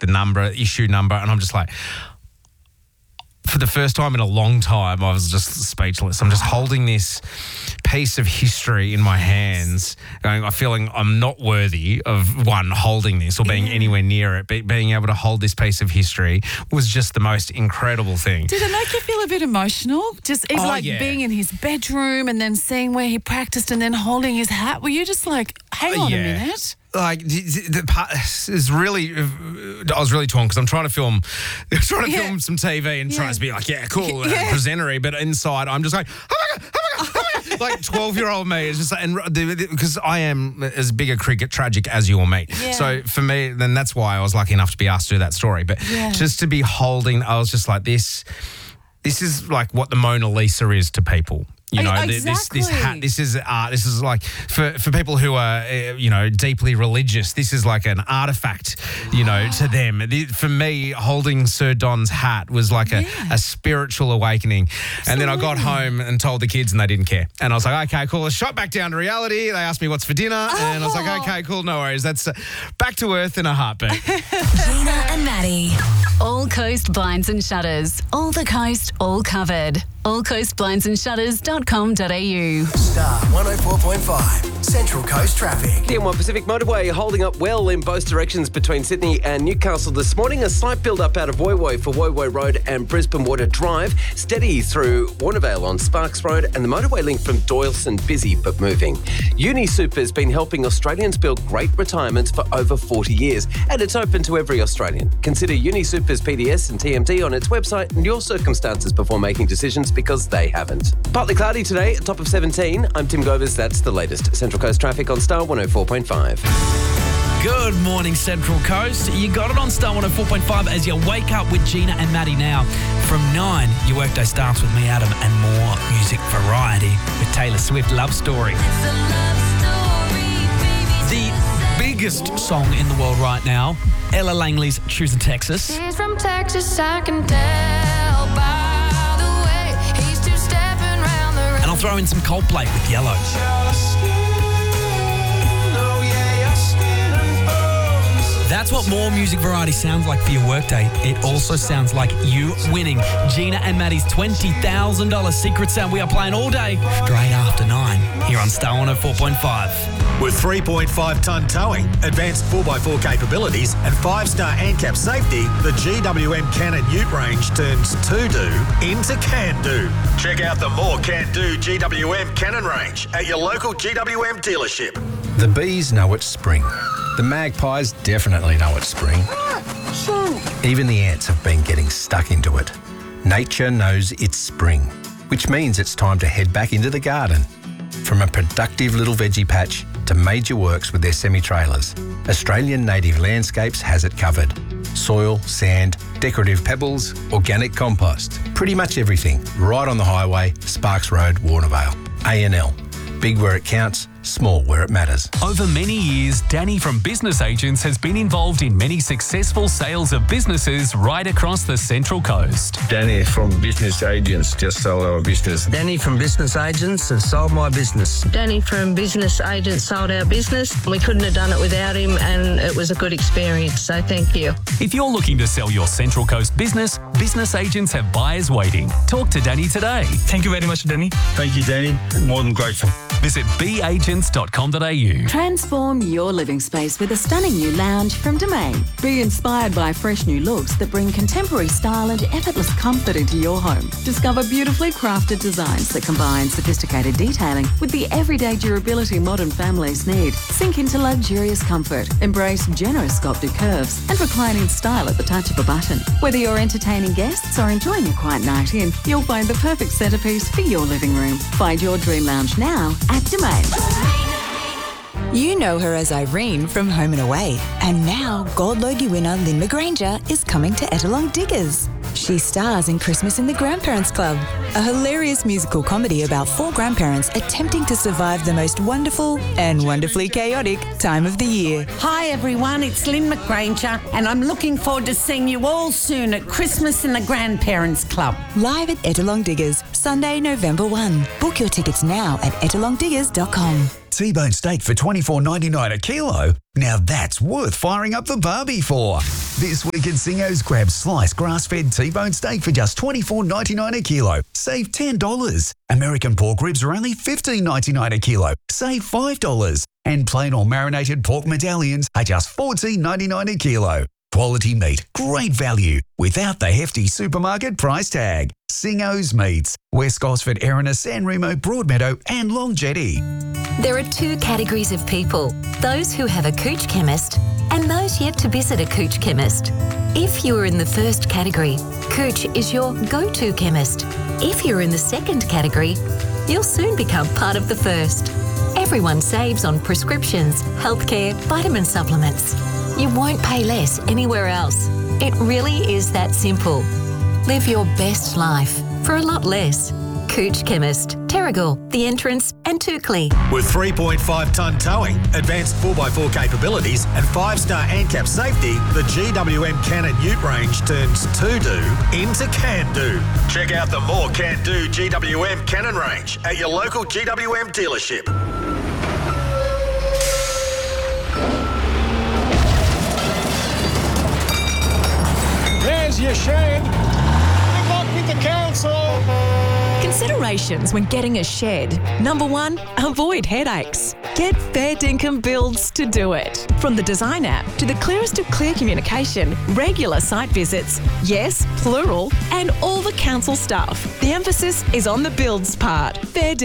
the issue number, and I'm just like, for the first time in a long time, I was just speechless. I'm just holding this piece of history in my hands, feeling I'm not worthy of, holding this or being anywhere near it. Being able to hold this piece of history was just the most incredible thing. Did it make you feel a bit emotional? Just even being in his bedroom and then seeing where he practiced and then holding his hat. Were you just like, hang on a minute? Like the part is really, I was really torn because I'm trying to film some TV and trying to be like, cool, presenter-y, but inside I'm just like, oh my God. Like 12-year-old me is just like, and because I am as big a cricket tragic as you will meet. Yeah. So for me, then that's why I was lucky enough to be asked to do that story. But just to be holding, I was just like, this is like what the Mona Lisa is to people. You know, exactly. this hat, this is art. This is like, for people who are, deeply religious, this is like an artifact, to them. For me, holding Sir Don's hat was like a spiritual awakening. Absolutely. And then I got home and told the kids and they didn't care. And I was like, okay, cool. I shot back down to reality. They asked me what's for dinner. And I was like, okay, cool, no worries. That's back to earth in a heartbeat. Gina and Maddie. All Coast Blinds and Shutters. All the coast, all covered. allcoastblindsandshutters.com.au. Star 104.5, Central Coast traffic. The M1 Pacific Motorway holding up well in both directions between Sydney and Newcastle this morning. A slight build-up out of Woy Woy for Woy Woy Road and Brisbane Water Drive. Steady through Warnervale on Sparks Road, and the motorway link from Doyleson busy but moving. UniSuper has been helping Australians build great retirements for over 40 years, and it's open to every Australian. Consider UniSuper's PDS and TMT on its website and your circumstances before making decisions, because they haven't. Partly cloudy today, top of 17. I'm Tim Govers. That's the latest. Central Coast traffic on Star 104.5. Good morning, Central Coast. You got it on Star 104.5 as you wake up with Gina and Maddie now. From 9, your workday starts with me, Adam, and more music variety with Taylor Swift, Love Story. The biggest song in the world right now, Ella Langley's Choosing Texas. She's from Texas, I can tell by the way he's two-stepping round the room. And I'll throw in some Coldplay with Yellow. That's what more music variety sounds like for your workday. It also sounds like you winning Gina and Maddie's $20,000 secret sound. We are playing all day, straight after 9, here on Star 104.5. With 3.5-tonne towing, advanced 4x4 capabilities and 5-star ANCAP safety, the GWM Cannon Ute range turns to-do into can-do. Check out the more can-do GWM Cannon range at your local GWM dealership. The bees know it's spring. The magpies definitely know it's spring. Even the ants have been getting stuck into it. Nature knows it's spring, which means it's time to head back into the garden. From a productive little veggie patch to major works with their semi-trailers, Australian Native Landscapes has it covered. Soil, sand, decorative pebbles, organic compost, pretty much everything, right on the highway, Sparks Road, Warnervale. A&L, big where it counts, small where it matters. Over many years, Danny from Business Agents has been involved in many successful sales of businesses right across the Central Coast. Danny from Business Agents just sold our business. Danny from Business Agents has sold my business. Danny from Business Agents sold our business. We couldn't have done it without him, and it was a good experience, so thank you. If you're looking to sell your Central Coast business, Business Agents have buyers waiting. Talk to Danny today. Thank you very much, Danny. Thank you, Danny. More than grateful. Visit beagents.com.au. Transform your living space with a stunning new lounge from Domain. Be inspired by fresh new looks that bring contemporary style and effortless comfort into your home. Discover beautifully crafted designs that combine sophisticated detailing with the everyday durability modern families need. Sink into luxurious comfort, embrace generous sculpted curves, and reclining style at the touch of a button. Whether you're entertaining guests or enjoying a quiet night in, you'll find the perfect centerpiece for your living room. Find your dream lounge now at Domain. You know her as Irene from Home and Away. And now, Gold Logie winner Lynn McGranger is coming to Ettalong Diggers. She stars in Christmas in the Grandparents Club, a hilarious musical comedy about 4 grandparents attempting to survive the most wonderful and wonderfully chaotic time of the year. Hi everyone, it's Lynn McGranger, and I'm looking forward to seeing you all soon at Christmas in the Grandparents Club. Live at Ettalong Diggers, Sunday, November 1. Book your tickets now at ettalongdiggers.com. T-bone steak for $24.99 a kilo? Now that's worth firing up the barbie for. This week at Singo's, grab sliced grass-fed T-bone steak for just $24.99 a kilo. Save $10. American pork ribs are only $15.99 a kilo. Save $5. And plain or marinated pork medallions are just $14.99 a kilo. Quality meat, great value, without the hefty supermarket price tag. Singo's Meats, West Gosford, Erina, San Remo, Broadmeadow and Long Jetty. There are two categories of people, those who have a Cooch chemist and those yet to visit a Cooch chemist. If you are in the first category, Cooch is your go-to chemist. If you're in the second category, you'll soon become part of the first. Everyone saves on prescriptions, healthcare, vitamin supplements. You won't pay less anywhere else. It really is that simple. Live your best life for a lot less. Cooch Chemist, Terrigal, The Entrance and Toukley. With 3.5-tonne towing, advanced 4x4 capabilities and 5-star ANCAP safety, the GWM Cannon Ute range turns to-do into can-do. Check out the more can-do GWM Cannon range at your local GWM dealership. There's your shed. Good luck with the council. Considerations when getting a shed. Number 1, avoid headaches. Get Fair Dinkum Builds to do it. From the design app to the clearest of clear communication, regular site visits, yes, plural, and all the council stuff. The emphasis is on the builds part. Fair